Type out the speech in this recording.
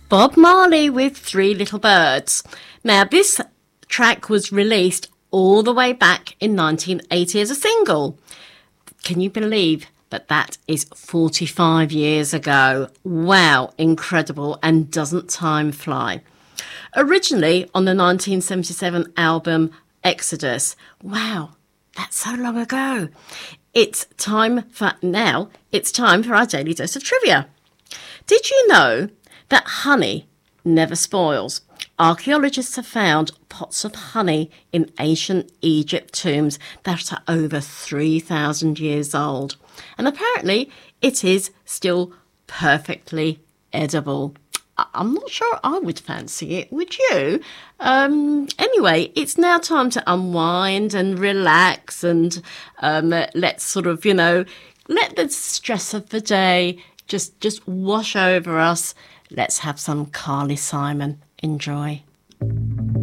Bob Marley with Three Little Birds. Now, this track was released all the way back in 1980 as a single. Can you believe that is 45 years ago? Wow, incredible, and doesn't time fly? Originally on the 1977 album Exodus. Wow, that's so long ago. It's time for our daily dose of trivia. Did you know that honey never spoils? Archaeologists have found pots of honey in ancient Egypt tombs that are over 3,000 years old. And apparently it is still perfectly edible. I'm not sure I would fancy it, would you? Anyway, it's now time to unwind and relax and let's sort of, let the stress of the day just wash over us. Let's have some Carly Simon. Enjoy.